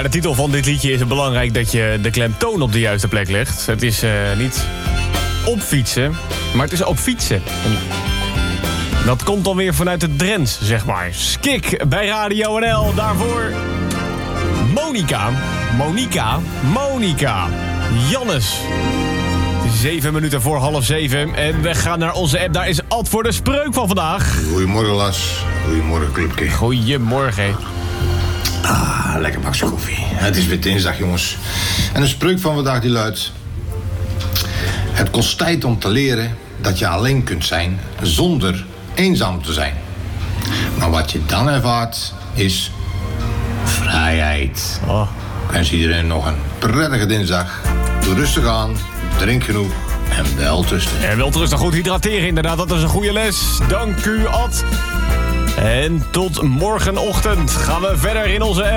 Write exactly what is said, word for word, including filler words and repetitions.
de titel van dit liedje is het belangrijk dat je de klemtoon op de juiste plek legt. Het is uh, niet op fietsen, maar het is op fietsen. En dat komt dan weer vanuit het Drents, zeg maar. Skik bij Radio N L, daarvoor Monica, Monica, Monica, Jannes. Zeven minuten voor half zeven en we gaan naar onze app. Daar is Ad voor de spreuk van vandaag. Goedemorgen, Las. Goedemorgen, Clubke. Goedemorgen. Ah, lekker bakje koffie. Het is weer dinsdag, jongens. En de spreuk van vandaag die luidt: het kost tijd om te leren dat je alleen kunt zijn zonder eenzaam te zijn. Maar wat je dan ervaart is vrijheid. Oh. Ik wens iedereen nog een prettige dinsdag. Doe rustig aan, drink genoeg en wel rusten. En wel rustig goed hydrateren, inderdaad. Dat is een goede les. Dank u, Ad. En tot morgenochtend gaan we verder in onze app.